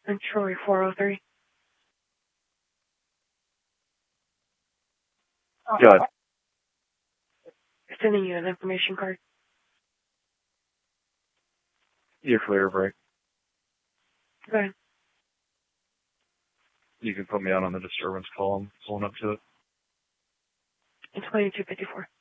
And Troy 403. Good. Sending you an information card. You're clear, break. Go ahead. You can put me out on the disturbance call. I'm pulling up to it. 2254.